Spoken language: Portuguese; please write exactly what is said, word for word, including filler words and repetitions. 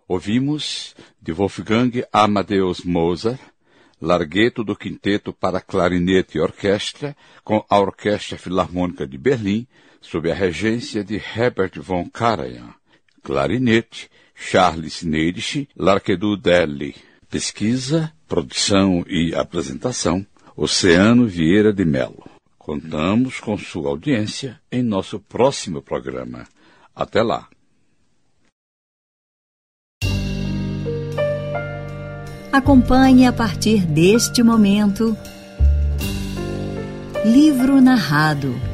Ouvimos de Wolfgang Amadeus Mozart, Larghetto do Quinteto para Clarinete e Orquestra, com a Orquestra Filarmônica de Berlim, sob a regência de Herbert von Karajan. Clarinete, Charles Neirisch, Larquedou Delli. Pesquisa, produção e apresentação, Oceano Vieira de Mello. Contamos com sua audiência em nosso próximo programa. Até lá. Acompanhe a partir deste momento Livro Narrado,